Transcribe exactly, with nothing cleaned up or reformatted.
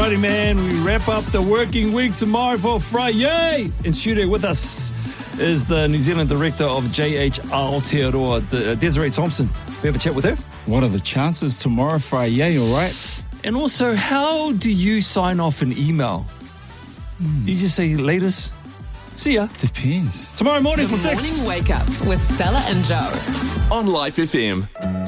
Alrighty, man. We wrap up the working week tomorrow for Friday. In studio with us is the New Zealand director of J H Aotearoa, De- Desiree Thompson. We have a chat with her. What are the chances tomorrow, Friday, all right? And also, how do you sign off an email? Mm. Do you just say latest? See ya. Depends. Tomorrow morning The from six. Morning Wake Up with Stella and Joe. On Life F M.